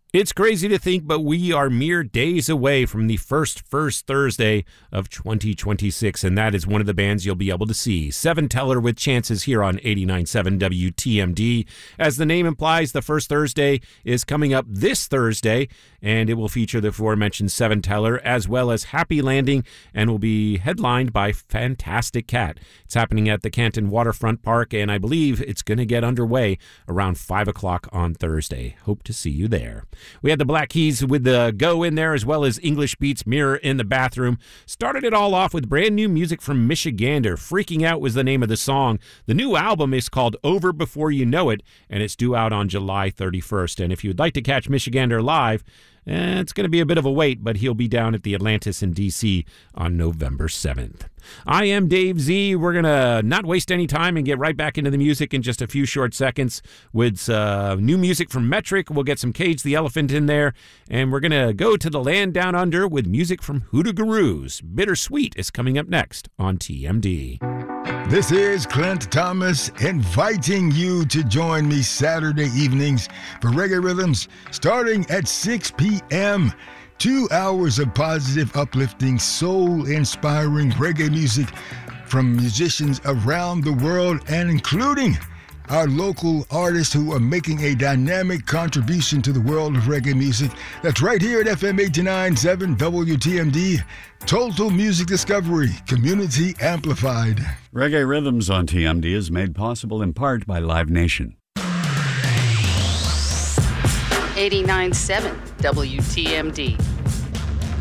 It's crazy to think, but we are mere days away from the first Thursday of 2026, and that is one of the bands you'll be able to see. Seven Teller with Chances here on 89.7 WTMD. As the name implies, the first Thursday is coming up this Thursday, and it will feature the aforementioned Seven Teller as well as Happy Landing, and will be headlined by Fantastic Cat. It's happening at the Canton Waterfront Park, and I believe it's going to get underway around 5 o'clock on Thursday. Hope to see you there. We had the Black Keys with the Go in there, as well as English Beats' Mirror in the Bathroom. Started it all off with brand new music from Michigander. Freaking Out was the name of the song. The new album is called Over Before You Know It, and it's due out on July 31st. And if you'd like to catch Michigander live, it's going to be a bit of a wait, but he'll be down at the Atlantis in D.C. on November 7th. I am Dave Z. We're going to not waste any time and get right back into the music in just a few short seconds with new music from Metric. We'll get some Cage the Elephant in there, and we're going to go to the land down under with music from Hoodoo Gurus. Bittersweet is coming up next on TMD. This is Clint Thomas inviting you to join me Saturday evenings for Reggae Rhythms starting at 6 p.m. 2 hours of positive, uplifting, soul-inspiring reggae music from musicians around the world and including our local artists who are making a dynamic contribution to the world of reggae music. That's right here at FM 89.7 WTMD. Total Music Discovery, community amplified. Reggae Rhythms on TMD is made possible in part by Live Nation. 89.7 WTMD.